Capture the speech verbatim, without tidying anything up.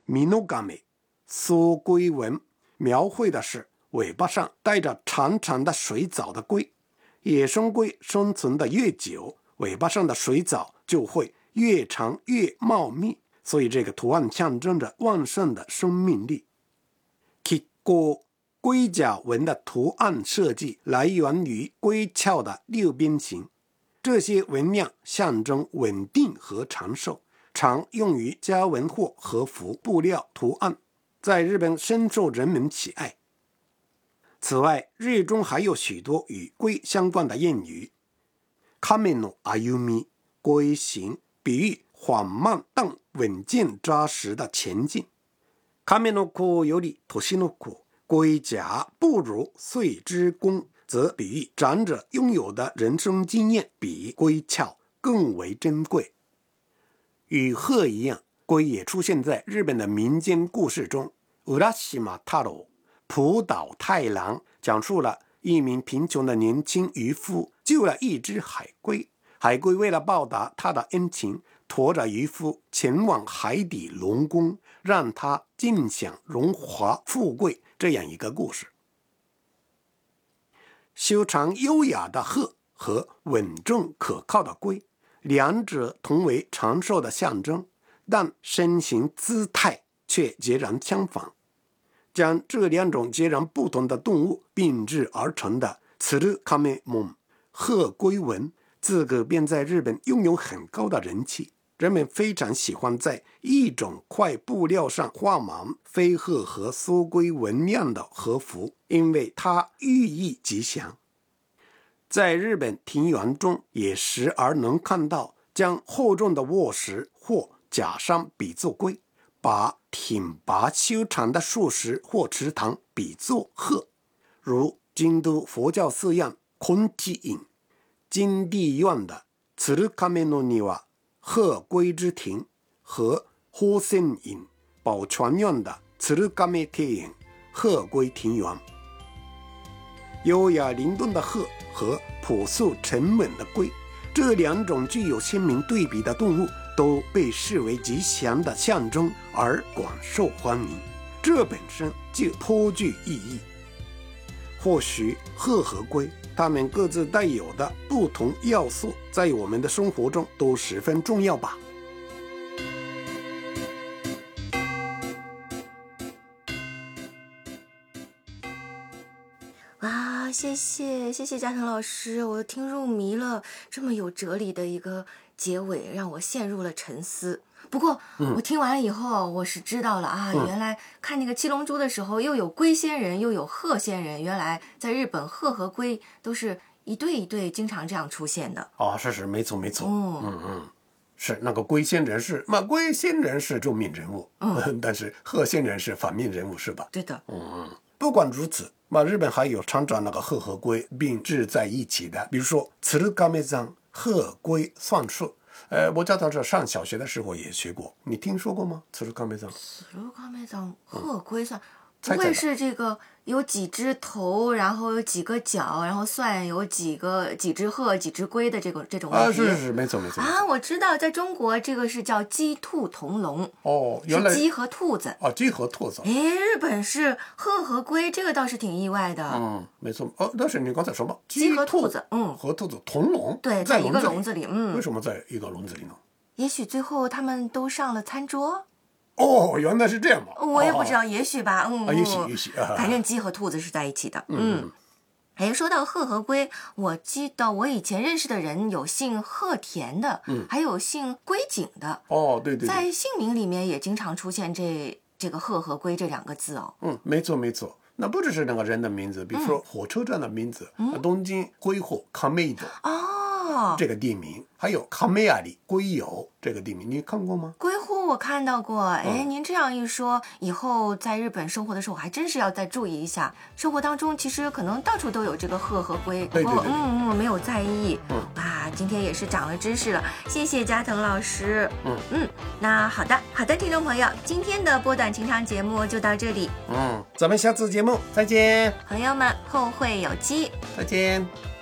minogame 缩龟纹，描绘的是尾巴上带着长长的水藻的龟。野生龟生存的越久，尾巴上的水藻就会越长越茂密，所以这个图案象征着旺盛的生命力。Kiko 龟甲纹的图案设计来源于龟壳的六边形，这些纹样象征稳定和长寿，常用于家纹或和服布料图案，在日本深受人们喜爱。此外，日语中还有许多与龟相关的谚语。亀の歩み，龟行，比喻缓慢但稳健扎实的前进。亀の甲より年の甲，龟甲不如岁之功，则比喻长者拥有的人生经验比龟壳更为珍贵。与鹤一样，龟也出现在日本的民间故事中。浦島太郎，浦岛太郎讲述了一名贫穷的年轻渔夫救了一只海龟，海龟为了报答他的恩情，驮着渔夫前往海底龙宫，让他尽享荣华富贵，这样一个故事。修长优雅的鹤和稳重可靠的龟，两者同为长寿的象征，但身形姿态却截然相反。将这两种截然不同的动物并置而成的鶴亀紋鹤龟纹，自个便在日本拥有很高的人气。人们非常喜欢在一整块布料上画满飞鹤和缩龟纹样的和服，因为它寓意吉祥。在日本庭园中也时而能看到将厚重的卧石或假山比作龟，把挺拔修长的树石或池塘比作鹤，如京都佛教寺院昆池院金地院的鶴亀の庭鹤龟之庭和宝泉院宝泉院的鶴亀庭園鹤龟庭園。优雅灵动的鹤和朴素沉稳的龟，这两种具有鲜明对比的动物都被视为吉祥的象征而广受欢迎，这本身就颇具意义。或许鹤和龟，它们各自带有的不同要素，在我们的生活中都十分重要吧。 哇，谢谢谢谢嘉诚老师，我听入迷了，这么有哲理的一个结尾，让我陷入了沉思。不过、嗯、我听完以后，我是知道了啊、嗯，原来看那个七龙珠的时候，又有龟仙人，又有鹤仙人，原来在日本鹤和龟都是一对一对，经常这样出现的。 哦，是是，没错没错。嗯嗯嗯，是那个龟仙人是，那龟仙人是正面人物，嗯，但是鹤仙人是反面人物，是吧？ 对的。 嗯嗯，不管如此。那日本还有常常那个鹤和龟并置在一起的，比如说鶴亀山鹤龟算术。呃，我家当时上小学的时候也学过，你听说过吗？鶴亀山。 鶴亀山鹤龟算，不会是这个有几只头，然后有几个脚，然后算有几个几只鹤、几只龟的这个这种问题？ 啊，是是是，没错没错。 啊，我知道，在中国这个是叫鸡兔同笼。 哦，原来是鸡和兔子。 哦，鸡和兔子。 哎，日本是鹤和龟，这个倒是挺意外的。 嗯，没错。哦，但是你刚才说嘛， 鸡和兔子，嗯， 和兔子同笼。 对，在一个笼子里。嗯， 为什么在一个笼子里呢？ 也许最后他们都上了餐桌。 哦，原来是这样嘛！ 我也不知道，也许吧。嗯， 啊、也许也许、啊， 反正鸡和兔子是在一起的。 嗯。 嗯哎，说到鹤和龟，我记得我以前认识的人有姓鹤田的，嗯，还有姓龟井的。 哦，对 对, 对。 在姓名里面也经常出现这这个鹤和龟这两个字哦。 嗯，没错没错。那不只是那个人的名字，比如说火车站的名字，嗯、东京龟户亀戸。 哦， 这个地名，还有亀有龟有这个地名，你看过吗？ 龟户我看到过。哎、嗯，您这样一说，以后在日本生活的时候，我还真是要再注意一下。生活当中其实可能到处都有这个鹤和龟， 对对对， 嗯嗯，没有在意。 嗯， 哇，今天也是长了知识了，谢谢加藤老师。 嗯嗯，那好的好的，听众朋友，今天的波短情长节目就到这里。 嗯，咱们下次节目再见， 朋友们，后会有期， 再见。